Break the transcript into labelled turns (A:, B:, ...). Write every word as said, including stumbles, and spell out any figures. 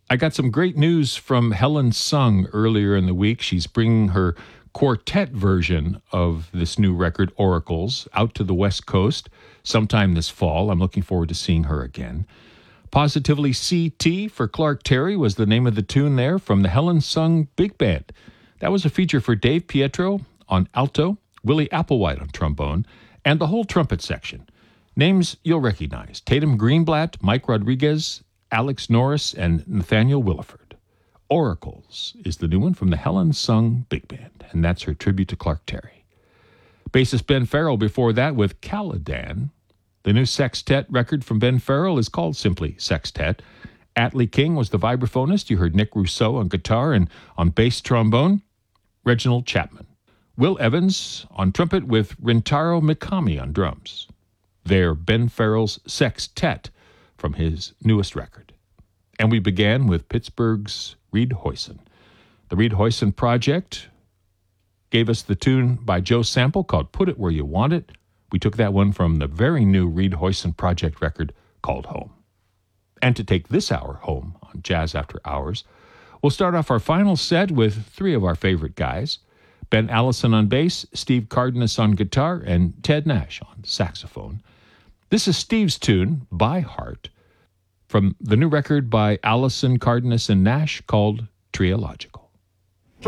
A: I got some great news from Helen Sung earlier in the week. She's bringing her quartet version of this new record, Oracles, out to the West Coast sometime this fall. I'm looking forward to seeing her again. Positively C T for Clark Terry was the name of the tune there from the Helen Sung Big Band. That was a feature for Dave Pietro on alto, Willie Applewhite on trombone, and the whole trumpet section. Names you'll recognize: Tatum Greenblatt, Mike Rodriguez, Alex Norris, and Nathaniel Williford. Oracles is the new one from the Helen Sung Big Band, and that's her tribute to Clark Terry. Bassist Ben Farrell before that with Caladan. The new sextet record from Ben Farrell is called simply Sextet. Atlee King was the vibraphonist. You heard Nick Rousseau on guitar, and on bass trombone, Reginald Chapman. Will Evans on trumpet with Rintaro Mikami on drums. They're Ben Farrell's Sextet from his newest record. And we began with Pittsburgh's Reed Hoyson. The Reed Hoyson Project gave us the tune by Joe Sample called Put It Where You Want It. We took that one from the very new Reed Hoyson Project record called Home. And to take this hour home on Jazz After Hours, we'll start off our final set with three of our favorite guys: Ben Allison on bass, Steve Cardenas on guitar, and Ted Nash on saxophone. This is Steve's tune, By Heart, from the new record by Allison, Cardenas, and Nash called Triological.